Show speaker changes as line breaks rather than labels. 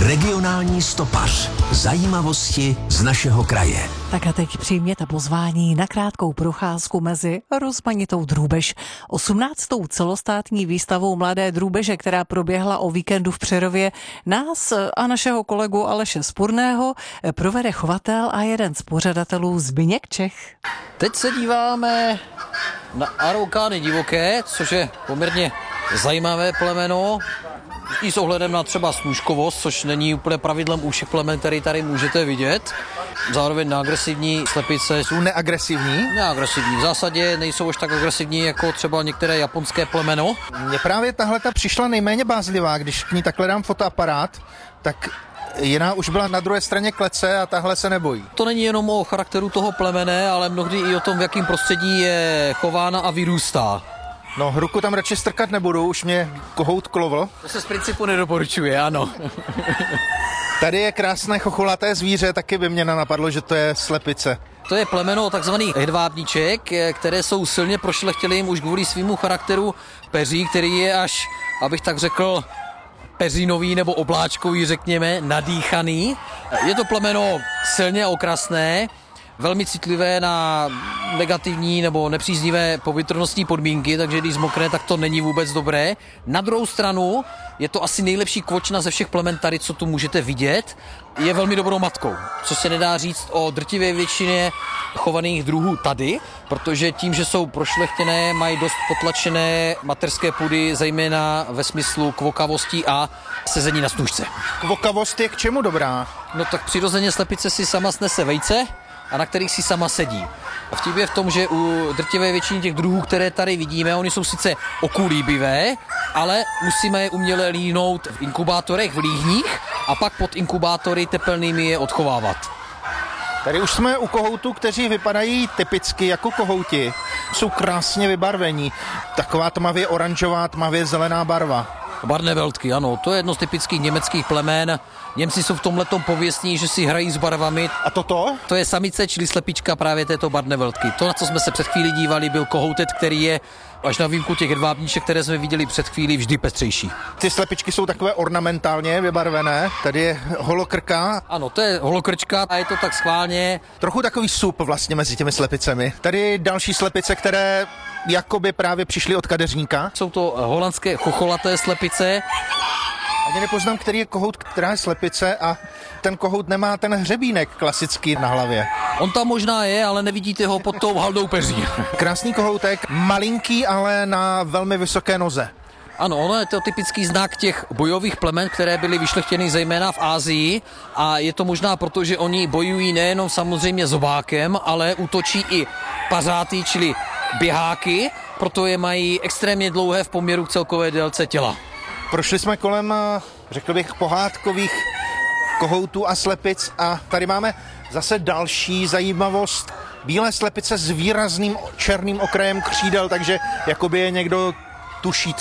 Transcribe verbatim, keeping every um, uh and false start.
Regionální stopař. Zajímavosti z našeho kraje.
Tak a teď přijměte pozvání na krátkou procházku mezi rozmanitou drůbež. osmnáctou celostátní výstavou Mladé drůbeže, která proběhla o víkendu v Přerově, nás a našeho kolegu Aleše Spurného provede chovatel a jeden z pořadatelů Zbyněk Čech.
Teď se díváme na Aroukány divoké, což je poměrně zajímavé plemeno. I s ohledem na třeba snůžkovost, což není úplně pravidlem u všech plemen, který tady můžete vidět. Zároveň neagresivní slepice.
Jsou neagresivní?
Neagresivní. V zásadě nejsou už tak agresivní jako třeba některé japonské plemeno.
Mně právě tahle ta přišla nejméně bázlivá, když k ní takhle dám fotoaparát, tak jiná už byla na druhé straně klece a tahle se nebojí.
To není jenom o charakteru toho plemene, ale mnohdy i o tom, v jakém prostředí je chována a vyrůstá.
No, ruku tam radši strkat nebudu, už mě kohout klovl.
To se z principu nedoporučuje, ano.
Tady je krásné chocholaté zvíře, taky by mě napadlo, že to je slepice.
To je plemeno takzvaných hedvábníček, které jsou silně prošlechtilým už kvůli svýmu charakteru peří, který je až, abych tak řekl, peřinový nebo obláčkový, řekněme, nadýchaný. Je to plemeno silně okrasné, velmi citlivé na negativní nebo nepříznivé povětrnostní podmínky, takže když zmokne, tak to není vůbec dobré. Na druhou stranu je to asi nejlepší kvočna ze všech plemen tady, co tu můžete vidět. Je velmi dobrou matkou, co se nedá říct o drtivé většině chovaných druhů tady, protože tím, že jsou prošlechtěné, mají dost potlačené mateřské pudy, zejména ve smyslu kvokavosti a sezení na snůžce.
Kvokavost je k čemu dobrá?
No tak přirozeně slepice si sama snese vejce, a na kterých si sama sedí. A vtip je v tom, že u drtivé většiny těch druhů, které tady vidíme, oni jsou sice okulíbivé, ale musíme je uměle líhnout v inkubátorech, v líhních a pak pod inkubátory tepelnými je odchovávat.
Tady už jsme u kohoutů, kteří vypadají typicky jako kohouti. Jsou krásně vybarvení. Taková tmavě oranžová, tmavě zelená barva.
Barneveltky, ano, to je jedno z typických německých plemen. Němci jsou v tomhletom pověstní, že si hrají s barvami.
A toto?
To je samice, čili slepička právě této barneveltky. To, na co jsme se před chvílí dívali, byl kohoutet, který je až na výjimku těch hedvábníček, které jsme viděli před chvílí, vždy pestřejší.
Ty slepičky jsou takové ornamentálně vybarvené. Tady je holokrka.
Ano, to je holokrčka a je to tak schválně.
Trochu takový sup vlastně mezi těmi slepicemi. Tady další slepice, které jakoby právě přišly od kadeřníka.
Jsou to holandské chocholaté slepice.
Ani nepoznám, který je kohout, která je slepice a ten kohout nemá ten hřebínek klasický na hlavě.
On tam možná je, ale nevidíte ho pod tou haldou peří.
Krásný kohoutek, malinký, ale na velmi vysoké noze.
Ano, ono je to typický znak těch bojových plemen, které byly vyšlechtěny zejména v Asii a je to možná proto, že oni bojují nejenom samozřejmě zobákem, ale útočí i pařáty, čili běháky, proto je mají extrémně dlouhé v poměru k celkové délce těla.
Prošli jsme kolem, řekl bych, pohádkových kohoutů a slepic a tady máme zase další zajímavost. Bílé slepice s výrazným černým okrajem křídel, takže jakoby je někdo tuší